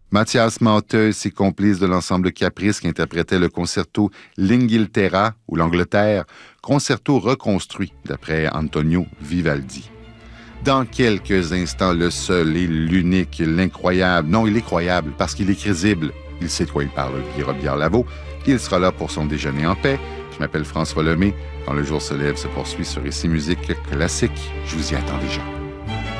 Mathias Manteus et complice de l'ensemble Caprice qui interprétait le concerto L'Inghilterra ou l'Angleterre, concerto reconstruit d'après Antonio Vivaldi. Dans quelques instants, le seul et l'unique, l'incroyable, non, il est croyable parce qu'il est crédible, il sait de quoi il parle, Guy Robillard-Lavaux, il sera là pour son déjeuner en paix. Je m'appelle François Lemay. Quand le jour se lève se poursuit sur Ici Musique Classique. Je vous y attends déjà.